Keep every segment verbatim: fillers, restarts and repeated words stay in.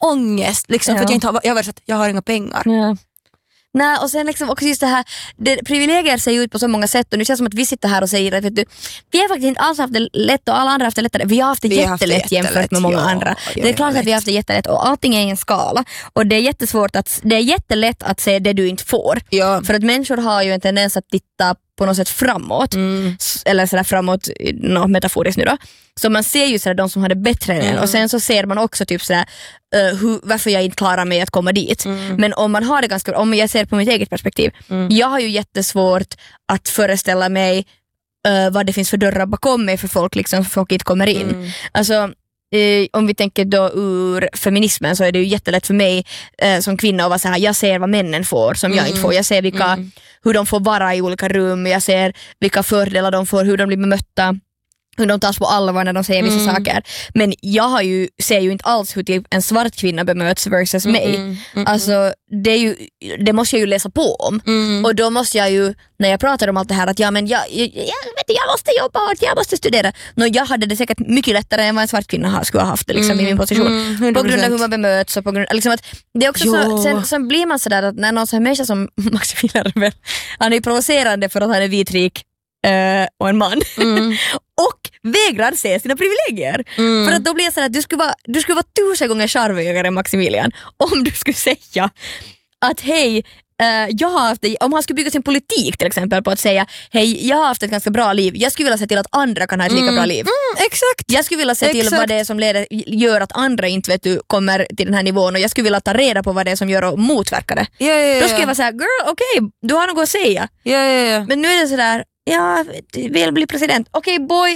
ångest liksom, ja. för att jag inte har, jag har varit så att jag har inga pengar. Ja. Nej, och sen liksom också just det här, det, privilegier ser ju ut på så många sätt och nu känns det som att vi sitter här och säger att vet du, vi har faktiskt inte alls haft det lätt och alla andra har haft det lättare. Vi har haft det vi jättelätt haft det jämfört med många ja, andra. Det är klart att vi har haft det jättelätt och allting är i en skala och det är jättesvårt att, det är jättelätt att se det du inte får. Ja. För att människor har ju en tendens att titta på något sätt framåt mm. eller sådär framåt, no, metaforiskt nu då. Så man ser ju sådär de som har det bättre än mm. och sen så ser man också typ sådär uh, hur, varför jag inte klarar mig att komma dit. Mm. Men om man har det ganska, om jag ser på mitt eget perspektiv, mm. jag har ju jättesvårt att föreställa mig uh, vad det finns för dörrar bakom mig för folk liksom, för folk inte kommer in. Mm. Alltså Uh, om vi tänker då ur feminismen så är det ju jättelätt för mig uh, som kvinna att vara så här, jag ser vad männen får som mm. jag inte får, jag ser vilka, mm. hur de får vara i olika rum, jag ser vilka fördelar de får, hur de blir bemötta, hur de tas på allvar när de säger vissa mm. saker. Men jag har ju, ser ju inte alls hur typ en svart kvinna bemöts versus mm. mig. Mm. Mm. Alltså det, är ju, det måste jag ju läsa på om. Mm. Och då måste jag ju, när jag pratar om allt det här, att ja, men jag, jag, jag, vet, jag måste jobba hårt, jag måste studera. Nå, jag hade det säkert mycket lättare än vad en svart kvinna skulle ha haft det, liksom, mm. i min position. Mm. På grund av hur man bemöts. Och på grund, liksom att, det är också så, sen, sen blir man sådär att när någon sån här människa som Max Villarrevel, han är provocerande för att han är vitrik Uh, och en man mm. och vägrar se sina privilegier mm. för att då blir det så att du skulle vara, du skulle vara tusen gånger charmigare än Maximilian om du skulle säga att hej, uh, jag har haft det, om han skulle bygga sin politik till exempel på att säga hej, jag har haft ett ganska bra liv, jag skulle vilja se till att andra kan ha ett lika mm. bra liv mm, exakt. Jag skulle vilja se till exakt. vad det är som leder, gör att andra inte vet du, kommer till den här nivån och jag skulle vilja ta reda på vad det är som gör att motverka det ja, ja, ja. Då skulle jag vara såhär, girl, okej, okay, du har något att säga ja, ja, ja. Men nu är det sådär, jag vill bli president. Okej, okay, boy.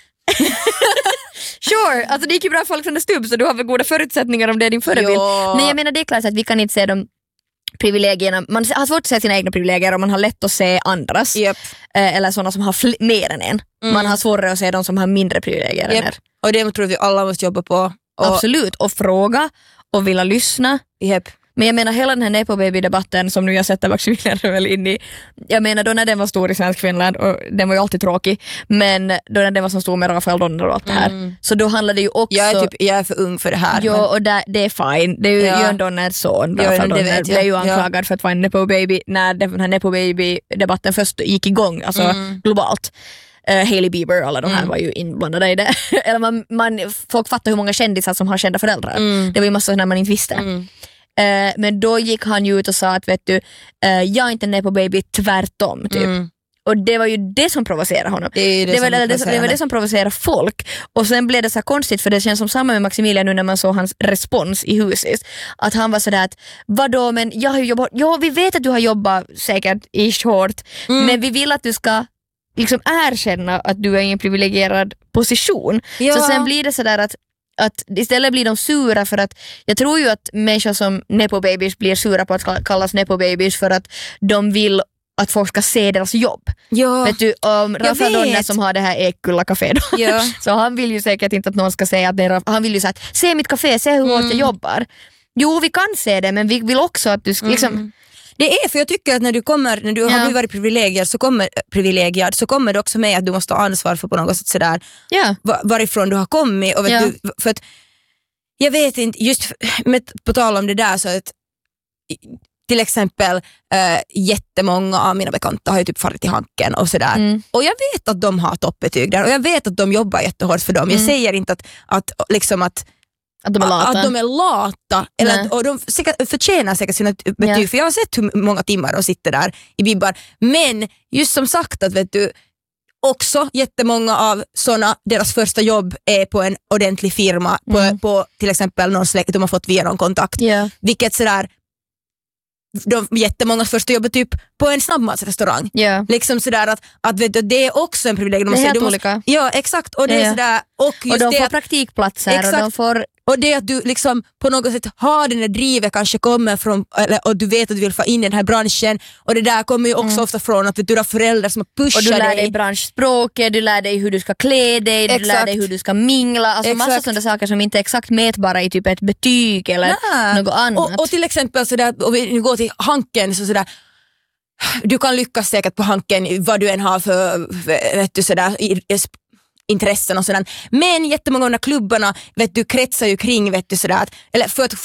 Sure, alltså det gick ju bra för Alexander Stubb så du har väl goda förutsättningar om det är din förebild. Ja. Men jag menar det är klart att vi kan inte se de privilegierna. Man har svårt att se sina egna privilegier och man har lätt att se andras. Yep. Eller sådana som har fl- mer än en. Mm. Man har svårare att se de som har mindre privilegier yep. än er. Och det tror vi alla måste jobba på. Och... Absolut, och fråga och vilja lyssna. Yep. Men jag menar hela den här Nepo Baby-debatten som nu jag sätter Maximilian väl in i. Jag menar då när den var stor i svensk Finland och den var ju alltid tråkig. Men då när den var så stor med Rafael Donner och allt det här. Mm. Så då handlade det ju också... Jag är, typ, jag är för ung för det här. Jo, men... och det, det är fine. Det är ju ja. Jörn Donners son. Ja, Rafael Donner blev ju anklagad ja. för att vara en Nepo Baby när den här Nepo Baby-debatten först gick igång. Alltså mm. globalt. Uh, Hailey Bieber, alla de här mm. var ju inblandade i det. Eller man, man, folk fattar hur många kändisar som har kända föräldrar. Mm. Det var ju massor när man inte visste. Mm. Uh, men då gick han ju ut och sa att vet du, uh, jag är inte en Nepo Baby, tvärtom typ. Mm. Och det var ju det som provocerade honom. Det, är det, det, var, det, det, det var det som provocerade folk. Och sen blev det så konstigt för det känns som samma med Maximilian nu när man såg hans respons i huset. Att han var sådär att, vadå men jag har ju jobbat, ja vi vet att du har jobbat säkert ish hårt. Mm. Men vi vill att du ska liksom erkänna att du är i en privilegierad position. Ja. Så sen blir det sådär att att istället blir de sura för att jag tror ju att människor som Nepo Babies blir sura på att kallas Nepo Babies för att de vill att folk ska se deras jobb. Ja. Vet du, om Rafael Donner som har det här Ekkulla café då, ja. Så han vill ju säkert inte att någon ska säga att det är, han vill ju säga att se mitt café, se hur mm. hårt jag jobbar. Jo, vi kan se det, men vi vill också att du ska, mm. liksom... Det är för jag tycker att när du kommer när du ja. har blivit varit privilegierad så kommer privilegierad så kommer det också med att du måste ta ansvar för på något sätt sådär ja. varifrån du har kommit och vet ja. du, för att jag vet inte just med, på tal om det där så att till exempel äh, jättemånga av mina bekanta har ju typ farit i Hanken och sådär mm. och jag vet att de har toppbetyg där och jag vet att de jobbar jättehårt för dem. Mm. Jag säger inte att, att liksom att Att de är lata. Att de är lata. Eller att, och de säkert, förtjänar säkert sina betyg. Ja. För jag har sett hur många timmar de sitter där i bibbar. Men just som sagt att vet du också jättemånga av såna deras första jobb är på en ordentlig firma. Mm. På, på till exempel någon släkt de har fått via någon kontakt. Yeah. Vilket sådär de jättemånga första jobbet typ på en snabbmatsrestaurang. Yeah. Liksom sådär att, att vet du, det är också en privilegium. Det är helt du måste, olika. Ja, exakt. Och, det yeah. är sådär, och, just och de det får att, praktikplatser. Exakt. Och de får... Och det att du liksom på något sätt har den där drivet kanske kommer från, eller, och du vet att du vill få in i den här branschen och det där kommer ju också mm. ofta från att du har föräldrar som har pushat dig. Och du lär dig branschspråket, du lär dig hur du ska klä dig, exakt. Du lär dig hur du ska mingla, alltså exakt. Massa sådana saker som inte är exakt mätbara i typ ett betyg eller Nä. Något annat. Och, och till exempel sådär, och vi går till Hanken så sådär, du kan lyckas säkert på Hanken vad du än har för, för vet du sådär intressen och sådär. Men jättemånga av de här klubbarna vet du, kretsar ju kring vet du, sådär, att, eller för att